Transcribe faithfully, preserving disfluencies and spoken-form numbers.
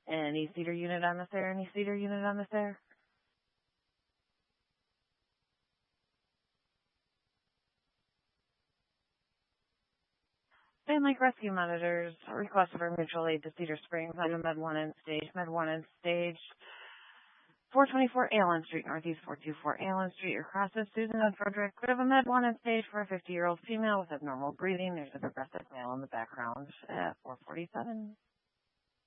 Any Cedar unit on this air? Any Cedar unit on this air? Fan Lake Rescue Monitors, request for mutual aid to Cedar Springs. I'm Med one end stage. Med one end stage. four twenty-four Allen Street, Northeast four twenty-four Allen Street. Your cross is Susan and Frederick. We have a Med one end stage for a fifty-year-old female with abnormal breathing. There's a progressive male in the background at four forty-seven.